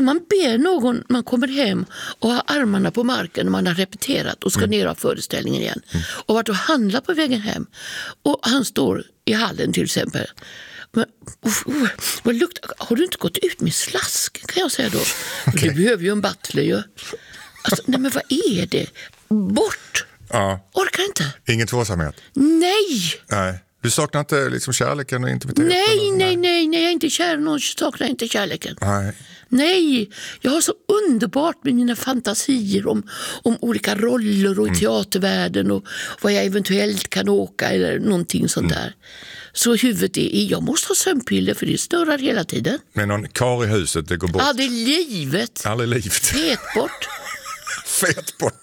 man ber någon, man kommer hem och har armarna på marken och man har repeterat och ska ner av föreställningen igen. Och varit och handla på vägen hem. Och han står i hallen till exempel. Men, vad luktar, har du inte gått ut med slask, kan jag säga då? Okay. Du behöver ju en butler ju. Alltså, nej men vad är det? Bort! Ja. Orkar inte. Ingen tvåsamhet? Nej. Du saknar inte liksom kärleken och intimiteten? Nej, jag är inte kär. Någon saknar inte kärleken. Nej, jag har så underbart med mina fantasier om olika roller och i teatervärlden och vad jag eventuellt kan åka eller någonting sånt där. Så huvudet är, jag måste ha sömnpiller för det snurrar hela tiden. Men någon kar i huset, det går bort? Aldrig livet. Aldrig livet. Fet bort. Fet bort.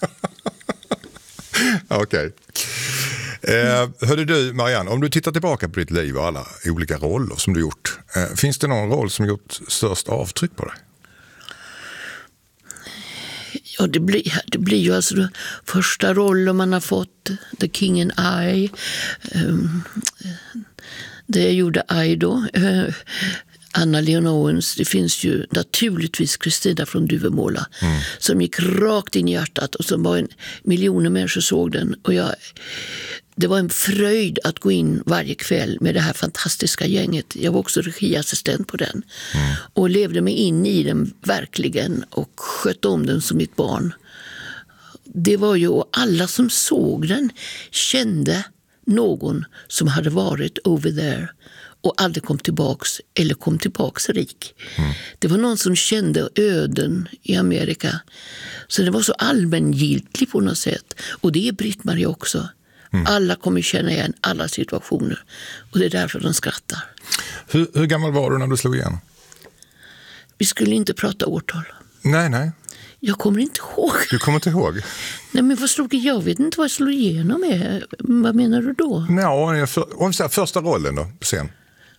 Okej. Hörde du, Marianne, om du tittar tillbaka på ditt liv och alla olika roller som du gjort, finns det någon roll som gjort störst avtryck på dig? Ja, det blir ju alltså den första rollen man har fått, The King and I. Det jag gjorde I då. Anna Leon Owens, det finns ju naturligtvis Kristina från Duvemåla som gick rakt in i hjärtat och som var miljoner människor såg den och det var en fröjd att gå in varje kväll med det här fantastiska gänget. Jag var också regiassistent på den och levde mig in i den verkligen och skötte om den som mitt barn. Det var ju, och alla som såg den kände någon som hade varit over there och aldrig kom tillbaks eller kom tillbaks rik. Det var någon som kände öden i Amerika. Så det var så allmängiltigt på något sätt. Och det är Britt-Marie också. Alla kommer känna igen alla situationer. Och det är därför de skrattar. Hur gammal var du när du slog igen? Vi skulle inte prata årtal. Nej. Jag kommer inte ihåg. Du kommer inte ihåg? Nej, men vad slog jag? vet inte vad jag slog igenom med. Vad menar du då? Ja, första rollen då, på scen.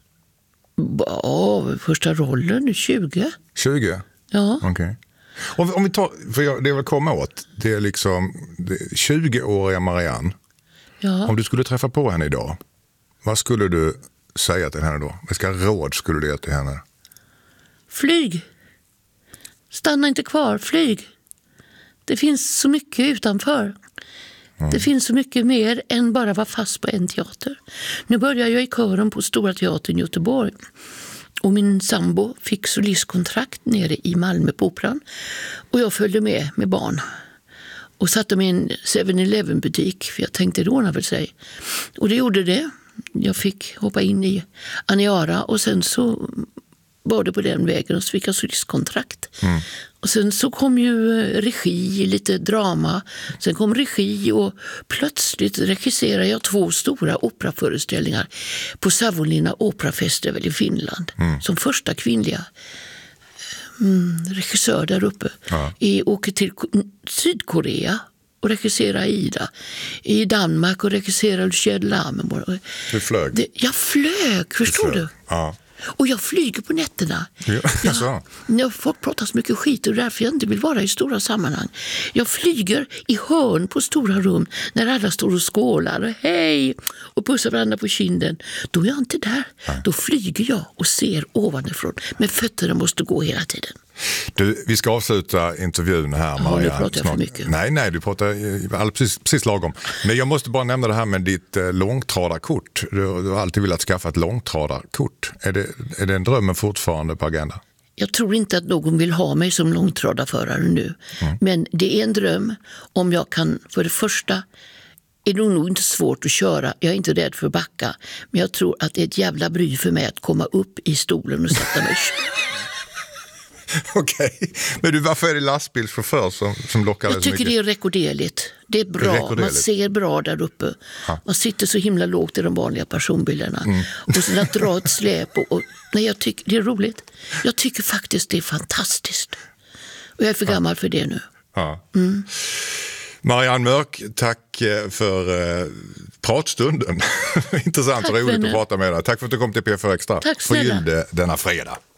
Ja, första rollen, 20. 20? Ja. Okej. Om vi tar, för det jag vill komma åt, det är liksom 20-åriga Marianne. Ja. Om du skulle träffa på henne idag, vad skulle du säga till henne då? Vilka råd skulle du ge till henne? Flyg. Stanna inte kvar, flyg. Det finns så mycket utanför. Det finns så mycket mer än bara vara fast på en teater. Nu börjar jag i kören på Stora Teatern i Göteborg. Och min sambo fick solistkontrakt nere i Malmö på Operan. Och jag följde med barn. Och satte mig i en 7-Eleven-butik. För jag tänkte det ordnar väl sig. Och det gjorde det. Jag fick hoppa in i Aniara. Och sen så var det på den vägen och så fick jag solistkontrakt. Och sen så kom ju regi, lite drama. Sen kom regi och plötsligt regisserade jag 2 stora operaföreställningar på Savonlinna Opera Festival i Finland. Som första kvinnliga regissör där uppe. Jag åker till Sydkorea och regisserade Aida. I Danmark och regisserade Kjell Lammerborg. Du flög? Jag flög, förstår du? Ja. Och jag flyger på nätterna. Folk pratar så mycket skit och därför jag inte vill vara i stora sammanhang. Jag flyger i hörn på stora rum när alla står och skålar och hej och pussar varandra på kinden. Då är jag inte där. Då flyger jag och ser ovanifrån. Men fötterna måste gå hela tiden. Du, vi ska avsluta intervjun här, Marianne. Nu pratar jag för mycket. Nej, du pratar precis lagom. Men jag måste bara nämna det här med ditt långtradarkort. Du har alltid velat skaffa ett långtradarkort. Är det en drömmen fortfarande på agenda? Jag tror inte att någon vill ha mig som långtradarförare nu. Men det är en dröm om jag kan, för det första är det nog inte svårt att köra. Jag är inte rädd för att backa. Men jag tror att det är ett jävla bry för mig att komma upp i stolen och sätta mig. Okej, men du, varför är det lastbilschaufför som lockar dig så mycket? Jag tycker det är rekorderligt. Det är bra, man ser bra där uppe. Man sitter så himla lågt i de vanliga personbilarna. Och sen att dra ett släp. Jag tycker det är roligt. Jag tycker faktiskt det är fantastiskt. Och jag är för gammal för det nu. Marianne Mörk, tack för pratstunden. Intressant och roligt att prata med dig. Tack för att du kom till P4 Extra. Tack snälla. På Gilde denna fredag.